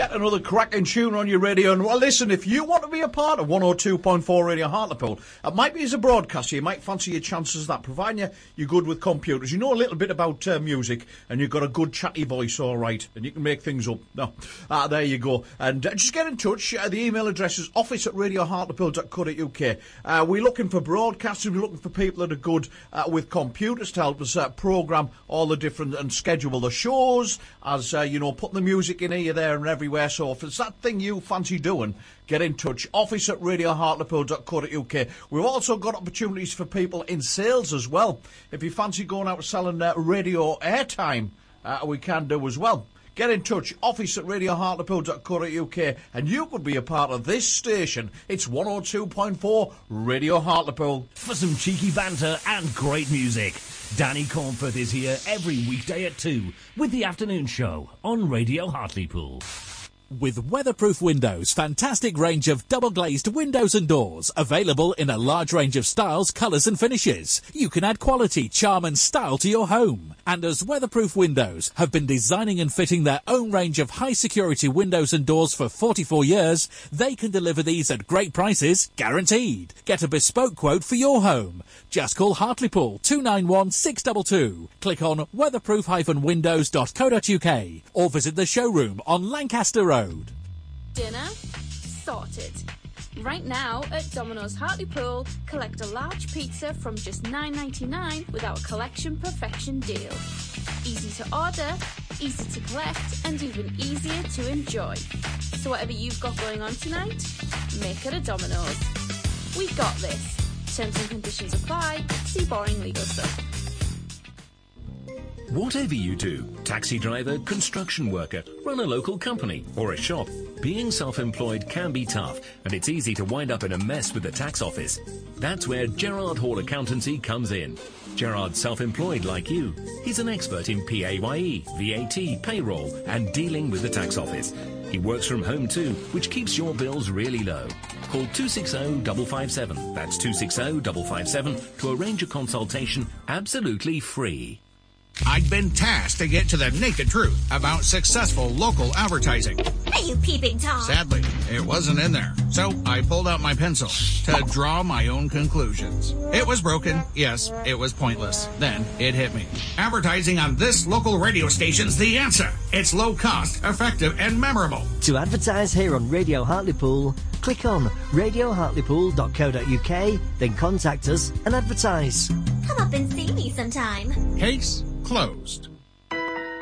Get another cracking tune on your radio. And well, listen, if you want to be a part of 102.4 Radio Hartlepool, it might be as a broadcaster, you might fancy your chances of that, providing you're good with computers. You know a little bit about music, and you've got a good chatty voice, all right, and you can make things up. No, there you go. And just get in touch. The email address is office@radiohartlepool.co.uk. We're looking for broadcasters. We're looking for people that are good with computers to help us program all the different and schedule the shows, as putting the music in here, there and everywhere. So if it's that thing you fancy doing, get in touch. office@radiohartlepool.co.uk. We've also got opportunities for people in sales as well. If you fancy going out and selling radio airtime, we can do as well. Get in touch, office@radiohartlepool.co.uk, and you could be a part of this station. It's 102.4 Radio Hartlepool. For some cheeky banter and great music, Danny Cornforth is here every weekday at 2 with the afternoon show on Radio Hartlepool. With Weatherproof Windows, fantastic range of double-glazed windows and doors, available in a large range of styles, colours and finishes. You can add quality, charm and style to your home. And as Weatherproof Windows have been designing and fitting their own range of high-security windows and doors for 44 years, they can deliver these at great prices, guaranteed. Get a bespoke quote for your home. Just call Hartlepool 291 622. Click on weatherproof-windows.co.uk or visit the showroom on Lancaster Road. Dinner sorted. Right now at Domino's Hartlepool, collect a large pizza from just $9.99 with our Collection Perfection deal. Easy to order, easy to collect, and even easier to enjoy. So whatever you've got going on tonight, make it a Domino's. We've got this. Terms and conditions apply. See boring legal stuff. Whatever you do, taxi driver, construction worker, run a local company or a shop, being self-employed can be tough, and it's easy to wind up in a mess with the tax office. That's where Gerard Hall Accountancy comes in. Gerard's self-employed like you. He's an expert in PAYE, VAT, payroll and dealing with the tax office. He works from home too, which keeps your bills really low. Call 260-557, that's 260-557, to arrange a consultation absolutely free. I'd been tasked to get to the naked truth about successful local advertising. Are you peeping Tom? Sadly, it wasn't in there. So I pulled out my pencil to draw my own conclusions. It was broken. Yes, it was pointless. Then it hit me. Advertising on this local radio station's the answer. It's low cost, effective, and memorable. To advertise here on Radio Hartlepool, click on radiohartlepool.co.uk, then contact us and advertise. Come up and see me sometime. Case closed.